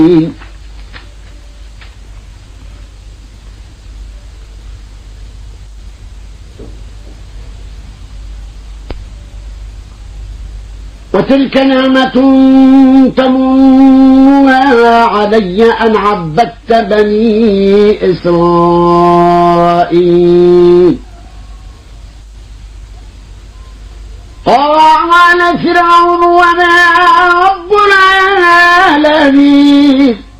وتلك نعمة تمنها علي أن عبدت بني إسرائيل. قال فرعون وما رب العالمين